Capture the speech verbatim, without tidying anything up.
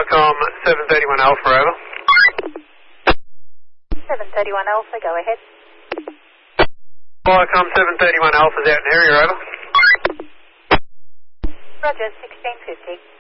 Viacom seven thirty-one Alpha, over. seven thirty-one Alpha, go ahead. Viacom seven thirty-one Alpha's out in area, over. Roger, sixteen fifty.